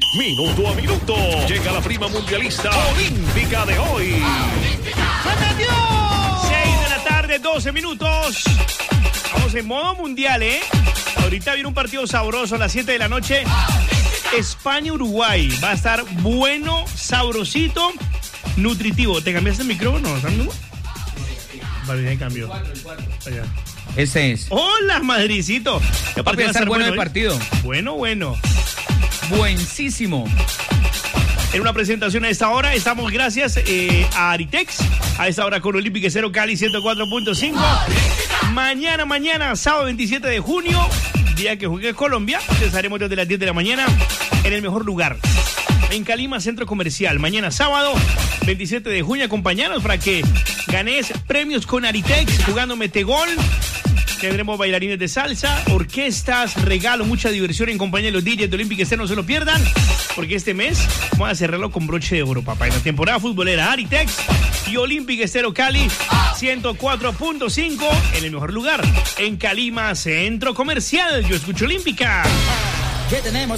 minuto a minuto. Llega la prima mundialista olímpica de hoy. ¡Se metió! 6 de la tarde, 12 minutos. Vamos en modo mundial, ¿eh? Ahorita viene un partido sabroso a las 7 de la noche. España-Uruguay. Va a estar bueno, sabrosito, nutritivo. ¿Te cambiaste el micrófono, Sandro? Vale, ya cambió. Allá. Ese es. Hola, Madricito. Va a estar bueno el partido. Bueno. Buenísimo. En una presentación a esta hora estamos gracias a Aritex. A esta hora con Olímpica Cero Cali 104.5. Mañana, sábado 27 de junio, día que juegue Colombia, estaremos desde las 10 de la mañana en el mejor lugar, en Calima Centro Comercial. Mañana sábado 27 de junio, acompañanos para que ganes premios con Aritex, jugando Metegol. Tendremos bailarines de salsa, orquestas, regalo, mucha diversión en compañía de los DJs de Olímpica Estéreo. No se lo pierdan, porque este mes vamos a cerrarlo con broche de oro, papá. En la temporada futbolera, Aritex y Olímpica Estéreo Cali 104.5 en el mejor lugar, en Calima Centro Comercial. Yo escucho Olímpica. ¿Qué tenemos?